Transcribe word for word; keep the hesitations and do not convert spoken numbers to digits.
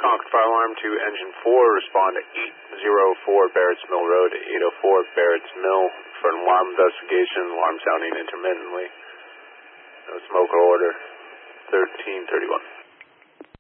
Concord Fire Alarm to Engine four, respond to eight oh four Barrett's Mill Road, eight oh four Barrett's Mill for an alarm investigation, alarm sounding intermittently. No smoke or order, thirteen thirty-one.